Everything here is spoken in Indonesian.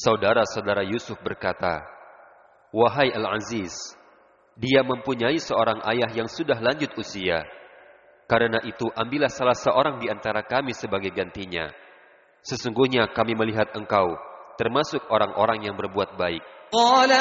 Saudara-saudara Yusuf berkata, "Wahai Al-Aziz, dia mempunyai seorang ayah yang sudah lanjut usia. Karena itu ambillah salah seorang di antara kami sebagai gantinya. Sesungguhnya kami melihat engkau termasuk orang-orang yang berbuat baik."